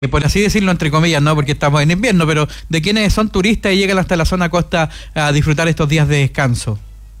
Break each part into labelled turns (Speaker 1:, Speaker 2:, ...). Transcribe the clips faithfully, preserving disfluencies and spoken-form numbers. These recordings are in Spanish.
Speaker 1: por así decirlo entre comillas, no porque estamos en invierno, pero de quienes son turistas y llegan hasta la zona costa a disfrutar estos días de descanso.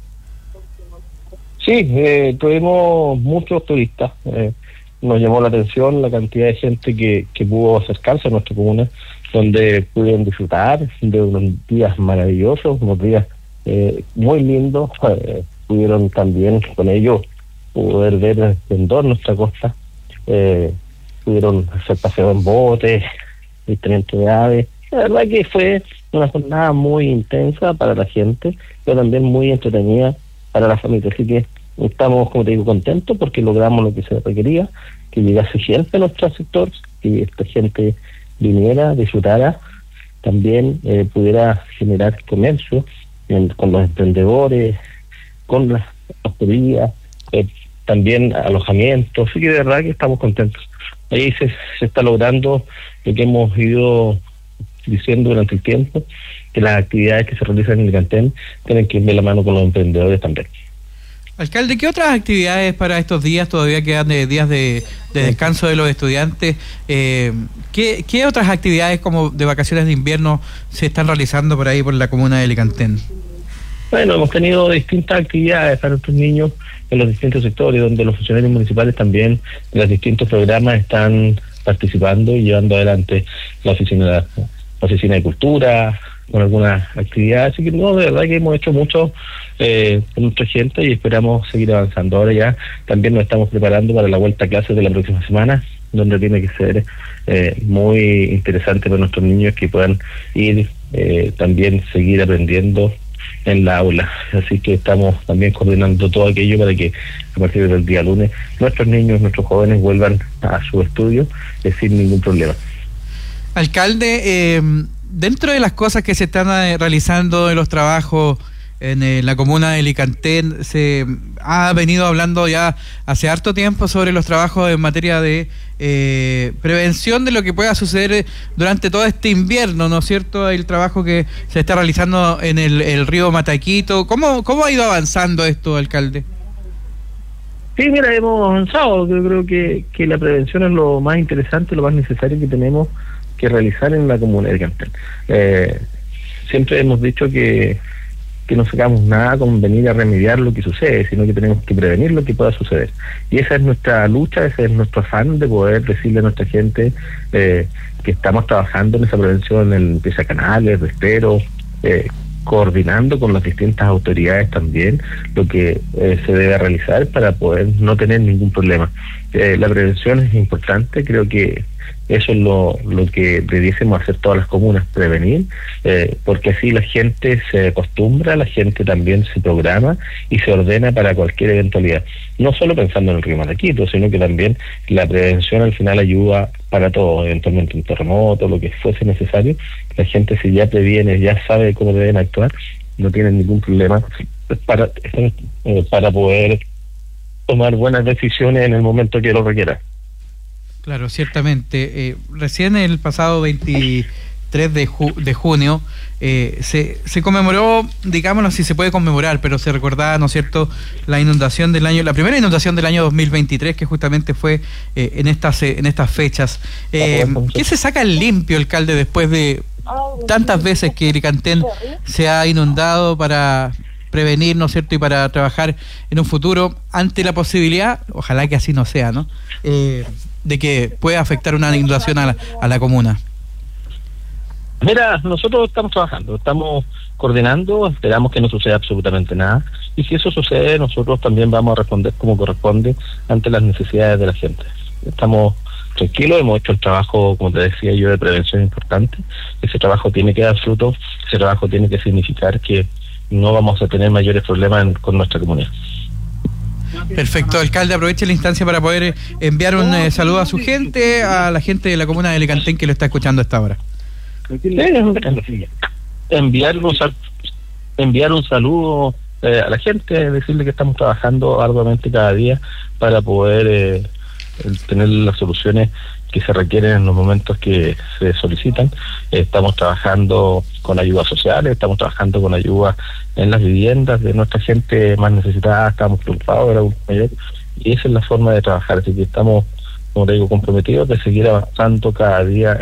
Speaker 2: Sí, eh, tuvimos muchos turistas. Eh, nos llamó la atención la cantidad de gente que, que pudo acercarse a nuestra comuna, donde pudieron disfrutar de unos días maravillosos, unos días eh, muy lindos. Eh, pudieron también con ellos poder ver el esplendor nuestra costa. Eh, pudieron hacer paseo en botes, avistamiento de aves. La verdad que fue una jornada muy intensa para la gente, pero también muy entretenida para la familia. Así que estamos, como te digo, contentos porque logramos lo que se requería, que llegase gente a nuestro sector, que esta gente viniera, disfrutara, también eh, pudiera generar comercio en, con los emprendedores, con las hospederías, eh, también alojamientos. Así que de verdad que estamos contentos. Ahí se, se está logrando lo que hemos ido diciendo durante el tiempo, que las actividades que se realizan en Licantén tienen que ir de la mano con los emprendedores también.
Speaker 1: Alcalde, ¿qué otras actividades para estos días? Todavía quedan de días de, de descanso de los estudiantes. Eh, ¿qué, ¿Qué otras actividades como de vacaciones de invierno se están realizando por ahí por la comuna de Licantén?
Speaker 2: Bueno, hemos tenido distintas actividades para nuestros niños en los distintos sectores, donde los funcionarios municipales también en los distintos programas están participando y llevando adelante la oficina, la oficina de cultura, con algunas actividades. Así que no, de verdad que hemos hecho mucho eh, con nuestra gente y esperamos seguir avanzando. Ahora ya también nos estamos preparando para la vuelta a clases de la próxima semana, donde tiene que ser eh, muy interesante para nuestros niños que puedan ir eh, también seguir aprendiendo en la aula. Así que estamos también coordinando todo aquello para que a partir del día lunes nuestros niños, nuestros jóvenes vuelvan a su estudio eh, sin ningún problema.
Speaker 1: Alcalde, eh, dentro de las cosas que se están eh, realizando en los trabajos en eh, la comuna de Licantén, se ha venido hablando ya hace harto tiempo sobre los trabajos en materia de eh, prevención de lo que pueda suceder durante todo este invierno, ¿no es cierto? El trabajo que se está realizando en el, el río Mataquito. ¿Cómo, cómo ha ido avanzando esto, alcalde?
Speaker 2: Sí, mira, hemos avanzado. Yo creo que, que la prevención es lo más interesante, lo más necesario que tenemos que realizar en la comuna de Licantén. Eh, siempre hemos dicho que que no sacamos nada con venir a remediar lo que sucede, sino que tenemos que prevenir lo que pueda suceder. Y esa es nuestra lucha, ese es nuestro afán de poder decirle a nuestra gente eh, que estamos trabajando en esa prevención, en limpieza de canales, resteros, eh, coordinando con las distintas autoridades también lo que eh, se debe realizar para poder no tener ningún problema. Eh, la prevención es importante, creo que eso es lo, lo que debiésemos hacer todas las comunas, prevenir, eh, porque así la gente se acostumbra, la gente también se programa y se ordena para cualquier eventualidad. No solo pensando en el río Mataquito, sino que también la prevención al final ayuda para todo, eventualmente un terremoto, lo que fuese necesario. La gente, si ya previene, ya sabe cómo deben actuar, no tienen ningún problema para, eh, para poder tomar buenas decisiones en el momento que lo requiera.
Speaker 1: Claro, ciertamente. Eh, recién el pasado veintitrés de, ju de junio eh, se, se conmemoró, digámoslo si se puede conmemorar, pero se recordaba, ¿no es cierto?, la inundación del año, la primera inundación del año dos mil veintitrés, que justamente fue eh, en estas eh, en estas fechas. Eh, ¿Qué se saca el limpio, alcalde, después de tantas veces que Licantén se ha inundado para prevenir, ¿no es cierto?, y para trabajar en un futuro ante la posibilidad, ojalá que así no sea, ¿no?, eh, de que pueda afectar una inundación a la, a la comuna?
Speaker 2: Mira, nosotros estamos trabajando, estamos coordinando, esperamos que no suceda absolutamente nada, y si eso sucede, nosotros también vamos a responder como corresponde ante las necesidades de la gente. Estamos tranquilos, hemos hecho el trabajo, como te decía yo, de prevención importante. Ese trabajo tiene que dar fruto, ese trabajo tiene que significar que no vamos a tener mayores problemas en, con nuestra comunidad.
Speaker 1: Perfecto, alcalde, aproveche la instancia para poder enviar un eh, saludo a su gente, a la gente de la comuna de Licantén que lo está escuchando a esta hora.
Speaker 2: Enviar un, sal enviar un saludo eh, a la gente, decirle que estamos trabajando arduamente cada día para poder eh, tener las soluciones que se requieren en los momentos que se solicitan. Estamos trabajando con ayudas sociales, estamos trabajando con ayuda en las viviendas de nuestra gente más necesitada, estamos preocupados de la adulto mayor, y esa es la forma de trabajar. Así que estamos como te digo, comprometidos de seguir avanzando cada día